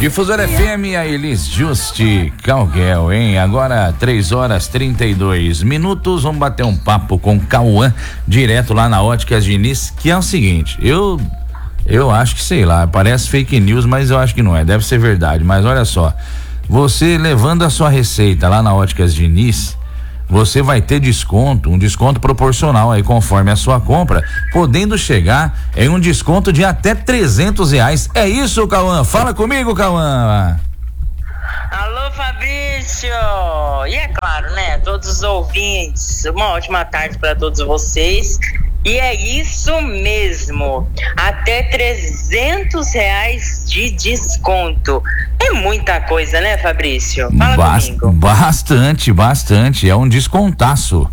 Difusora FM, a Elis Juste Calguel, hein? Agora 3h32. Vamos bater um papo com Cauã, direto lá na Óticas Diniz, que é o seguinte, eu acho que, sei lá, parece fake news, mas eu acho que não é, deve ser verdade. Mas olha só, você levando a sua receita lá na Óticas Diniz, você vai ter desconto, um desconto proporcional aí conforme a sua compra, podendo chegar em um desconto de até R$300. É isso, Cauã? Fala comigo, Cauã. Alô, Fabrício! E é claro, né, todos os ouvintes, uma ótima tarde para todos vocês. E é isso mesmo, até R$300 de desconto. É muita coisa, né, Fabrício? Fala comigo. Bastante, é um descontaço.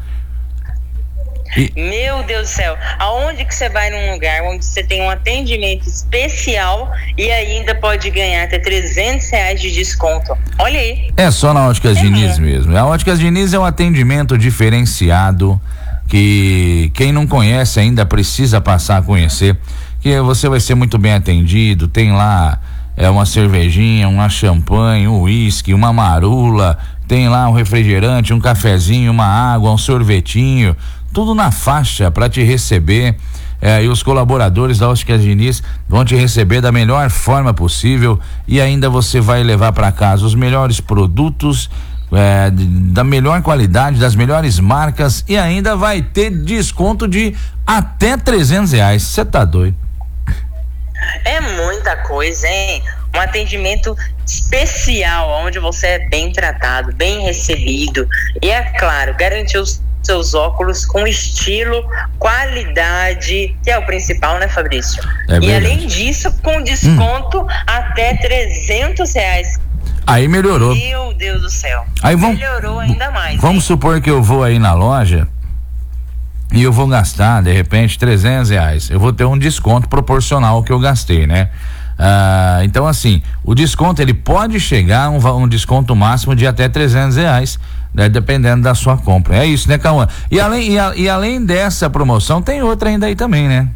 Meu Deus do céu, aonde que você vai num lugar onde você tem um atendimento especial e ainda pode ganhar até R$300 de desconto? Olha aí. É só na Óticas Diniz mesmo. A Óticas Diniz é um atendimento diferenciado que quem não conhece ainda precisa passar a conhecer, que você vai ser muito bem atendido. Tem lá uma cervejinha, uma champanhe, um uísque, uma marula, tem lá um refrigerante, um cafezinho, uma água, um sorvetinho, tudo na faixa para te receber. E os colaboradores da Óticas Diniz vão te receber da melhor forma possível, e ainda você vai levar para casa os melhores produtos, da melhor qualidade, das melhores marcas, e ainda vai ter desconto de até R$300. Você tá doido? É muita coisa, hein? Um atendimento especial, onde você é bem tratado, bem recebido, e é claro, garantir os seus óculos com estilo, qualidade, que é o principal, né, Fabrício? E além disso, com desconto até R$300. Aí melhorou. Meu Deus do céu. Aí melhorou ainda mais. Vamos supor que eu vou aí na loja e eu vou gastar, de repente, R$300. Eu vou ter um desconto proporcional ao que eu gastei, né? Então, assim, o desconto, ele pode chegar um desconto máximo de até R$300, né, dependendo da sua compra. É isso, né, Cauã? E além dessa promoção, tem outra ainda aí também, né?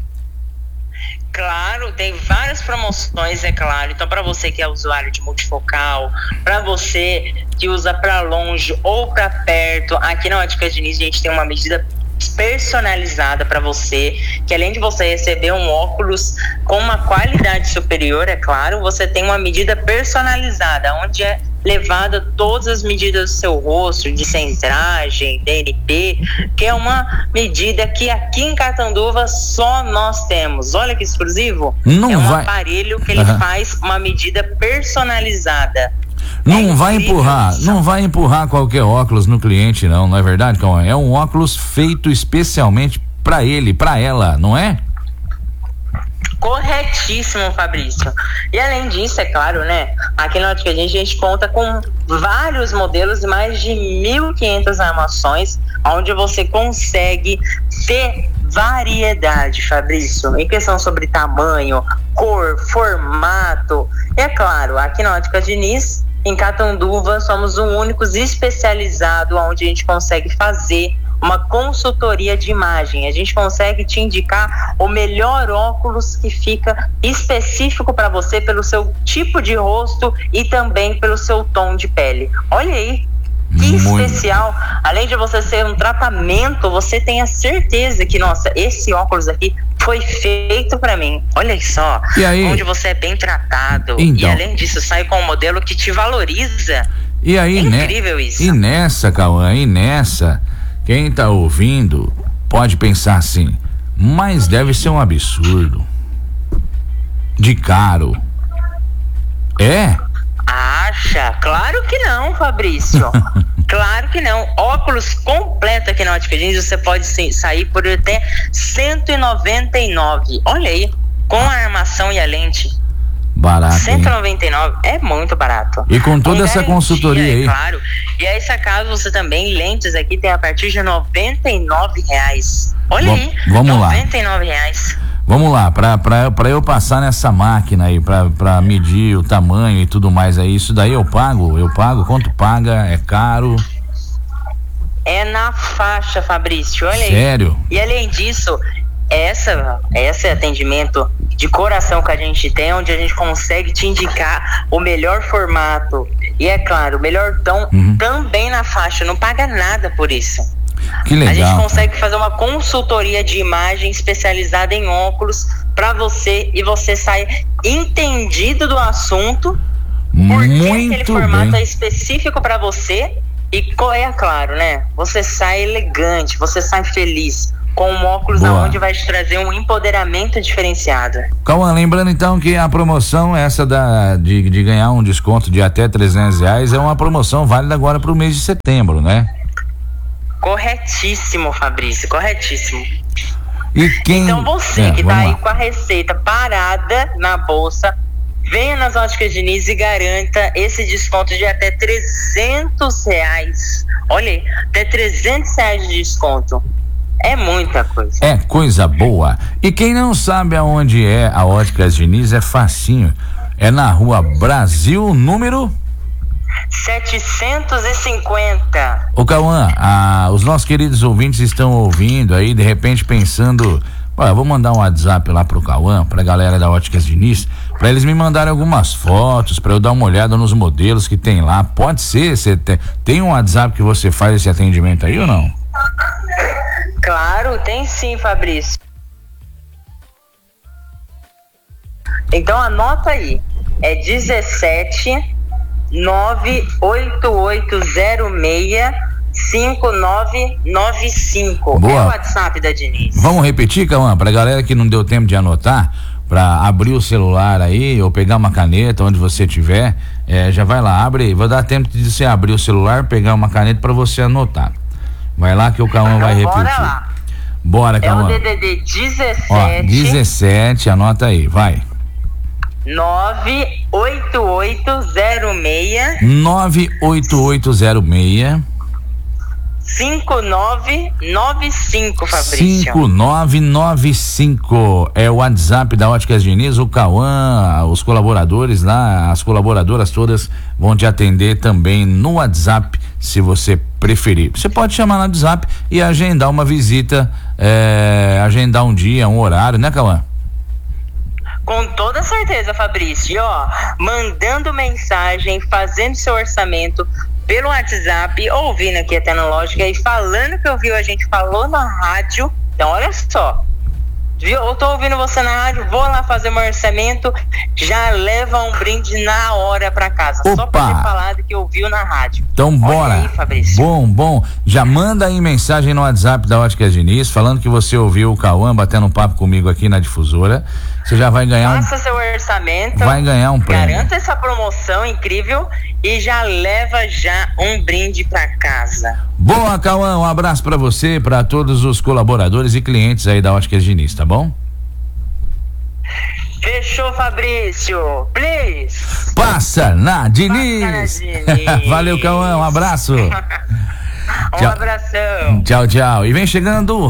Claro, tem várias promoções, é claro. Então, para você que é usuário de multifocal, para você que usa para longe ou para perto, aqui na Óticas Diniz a gente tem uma medida personalizada para você, que além de você receber um óculos com uma qualidade superior, é claro, você tem uma medida personalizada, onde é levada todas as medidas do seu rosto, de centragem, DNP, que é uma medida que aqui em Catanduva só nós temos. Olha que exclusivo. Aparelho que ele faz uma medida personalizada. Não vai empurrar qualquer óculos no cliente, não é verdade, Cauã? É um óculos feito especialmente para ele, para ela, não é? Corretíssimo, Fabrício. E além disso, é claro, né? Aqui na Ótica a gente conta com vários modelos e mais de 1.500 armações, onde você consegue ter variedade, Fabrício, em questão sobre tamanho, cor, formato. E é claro, aqui na Ótica Diniz, em Catanduva, somos o único especializado onde a gente consegue fazer uma consultoria de imagem. A gente consegue te indicar o melhor óculos que fica específico para você, pelo seu tipo de rosto e também pelo seu tom de pele. Olha aí, que especial. Além de você ser um tratamento, você tem a certeza que, nossa, esse óculos aqui foi feito para mim. Olha só, onde você é bem tratado. Então, e além disso, sai com um modelo que te valoriza. E aí, é incrível isso. E nessa, Cauã, quem tá ouvindo pode pensar assim, mas deve ser um absurdo de caro. É? Acha? Claro que não, Fabrício. Claro que não. Óculos completo aqui na Ótica Diniz, você pode sair por até R$199. Olha aí, com a armação e a lente. Barato, R$199 é muito barato. E com toda essa consultoria aí. Claro. E aí, esse caso, você também, lentes aqui tem a partir de R$99. Olha aí, vamos lá. R$99. Vamos lá, pra eu passar nessa máquina aí, pra medir o tamanho e tudo mais aí, isso daí eu pago? Quanto paga? É caro? É na faixa, Fabrício, olha aí. Sério? E além disso, esse atendimento de coração que a gente tem, onde a gente consegue te indicar o melhor formato e, é claro, o melhor tom também na faixa, não paga nada por isso. Que legal. A gente consegue fazer uma consultoria de imagem especializada em óculos para você, e você sai entendido do assunto, porque aquele formato é específico para você, e é claro, né? Você sai elegante, você sai feliz com um óculos aonde vai te trazer um empoderamento diferenciado. Cauã, lembrando então que a promoção essa de ganhar um desconto de até R$300 é uma promoção válida agora para o mês de setembro, né? Corretíssimo, Fabrício, corretíssimo. Então você que tá aí com a receita parada na bolsa, venha nas Óticas Diniz e garanta esse desconto de até R$300. Olha aí, até R$300 de desconto. É muita coisa. É coisa boa. E quem não sabe aonde é a Óticas Diniz, é facinho. É na Rua Brasil, número 750. Ô Cauã, os nossos queridos ouvintes estão ouvindo aí, de repente pensando, eu vou mandar um WhatsApp lá pro Cauã, pra galera da Óticas Diniz, pra eles me mandarem algumas fotos, pra eu dar uma olhada nos modelos que tem lá. Pode ser, você tem um WhatsApp que você faz esse atendimento aí ou não? Claro, tem sim, Fabrício. Então anota aí, é 17 98806 5995. Boa. É o WhatsApp da Diniz. Vamos repetir, Cauã, pra galera que não deu tempo de anotar, pra abrir o celular aí ou pegar uma caneta onde você tiver, já vai lá, abre, vou dar tempo de você abrir o celular, pegar uma caneta pra você anotar. Vai lá que o Cauã vai repetir. Bora lá. Bora, Cauã. É o DDD 17. Ó, 17, anota aí, vai. 98806 5995, Fabrício. 5995 é o WhatsApp da Óticas Diniz. O Cauã, os colaboradores lá, as colaboradoras todas vão te atender também no WhatsApp, se você preferir. Você pode chamar no WhatsApp e agendar uma visita, agendar um dia, um horário, né, Cauã? Com toda certeza, Fabrício. E mandando mensagem, fazendo seu orçamento pelo WhatsApp, ouvindo aqui até na Lógica e falando que ouviu, a gente falou na rádio. Então, olha só. Viu? Eu tô ouvindo você na rádio, vou lá fazer meu orçamento, já leva um brinde na hora pra casa. Opa. Só pra ter falado que ouviu na rádio. Então bora. Olha aí, Fabrício. Bom. Já manda aí mensagem no WhatsApp da Óticas Diniz, falando que você ouviu o Cauã batendo um papo comigo aqui na difusora. Você já vai ganhar Faça seu orçamento. Vai ganhar um prêmio. Garanta essa promoção incrível e já leva um brinde pra casa. Boa, Cauã, um abraço pra você, pra todos os colaboradores e clientes aí da Óticas Diniz, tá bom? Fechou, Fabrício. Please. Passa na Diniz. Valeu, Cauã, um abraço. Um abração. Tchau. E vem chegando